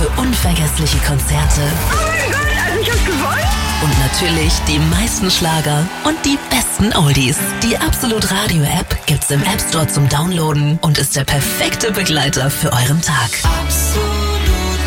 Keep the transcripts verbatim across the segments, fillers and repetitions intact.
für unvergessliche Konzerte. Oh mein Gott, also ich hab's gewonnen? Und natürlich die meisten Schlager und die besten Oldies. Die Absolut Radio App gibt's im App Store zum Downloaden und ist der perfekte Begleiter für euren Tag. Absolut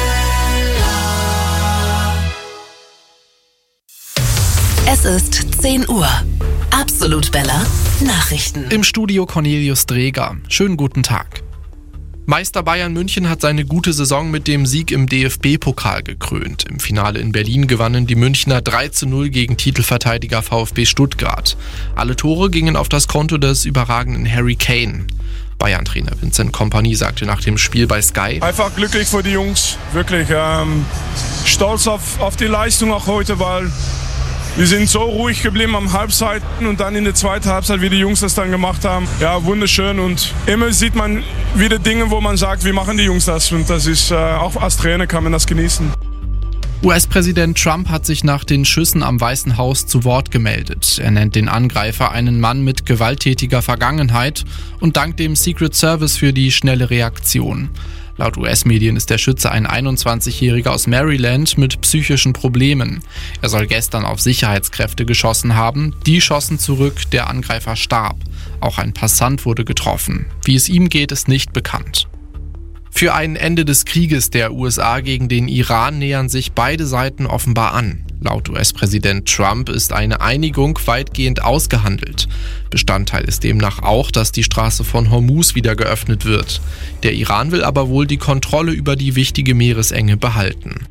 Bella. Es ist zehn Uhr. Absolut Bella Nachrichten. Im Studio Cornelius Dreger. Schönen guten Tag. Meister Bayern München hat seine gute Saison mit dem Sieg im D F B-Pokal gekrönt. Im Finale in Berlin gewannen die Münchner drei zu null gegen Titelverteidiger VfB Stuttgart. Alle Tore gingen auf das Konto des überragenden Harry Kane. Bayern-Trainer Vincent Kompany sagte nach dem Spiel bei Sky: Einfach glücklich für die Jungs, wirklich ähm, stolz auf, auf die Leistung auch heute, weil wir sind so ruhig geblieben am Halbzeiten und dann in der zweiten Halbzeit, wie die Jungs das dann gemacht haben. Ja, wunderschön, und immer sieht man wieder Dinge, wo man sagt, wie machen die Jungs das, und das ist, äh, auch als Trainer kann man das genießen. U S-Präsident Trump hat sich nach den Schüssen am Weißen Haus zu Wort gemeldet. Er nennt den Angreifer einen Mann mit gewalttätiger Vergangenheit und dankt dem Secret Service für die schnelle Reaktion. Laut U S-Medien ist der Schütze ein einundzwanzigjähriger aus Maryland mit psychischen Problemen. Er soll gestern auf Sicherheitskräfte geschossen haben. Die schossen zurück, der Angreifer starb. Auch ein Passant wurde getroffen. Wie es ihm geht, ist nicht bekannt. Für ein Ende des Krieges der U S A gegen den Iran nähern sich beide Seiten offenbar an. Laut U S-Präsident Trump ist eine Einigung weitgehend ausgehandelt. Bestandteil ist demnach auch, dass die Straße von Hormuz wieder geöffnet wird. Der Iran will aber wohl die Kontrolle über die wichtige Meeresenge behalten.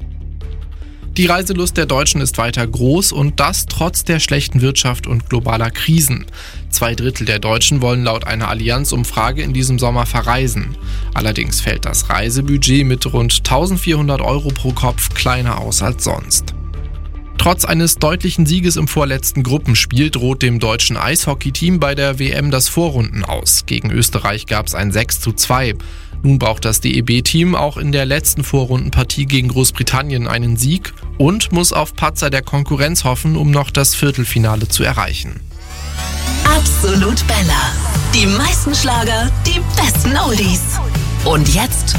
Die Reiselust der Deutschen ist weiter groß, und das trotz der schlechten Wirtschaft und globaler Krisen. Zwei Drittel der Deutschen wollen laut einer Allianz-Umfrage in diesem Sommer verreisen. Allerdings fällt das Reisebudget mit rund eintausendvierhundert Euro pro Kopf kleiner aus als sonst. Trotz eines deutlichen Sieges im vorletzten Gruppenspiel droht dem deutschen Eishockeyteam bei der W M das Vorrunden aus. Gegen Österreich gab es ein sechs zu zwei. Nun braucht das D E B-Team auch in der letzten Vorrundenpartie gegen Großbritannien einen Sieg und muss auf Patzer der Konkurrenz hoffen, um noch das Viertelfinale zu erreichen. Absolut Bella. Die meisten Schlager, die besten Oldies. Und jetzt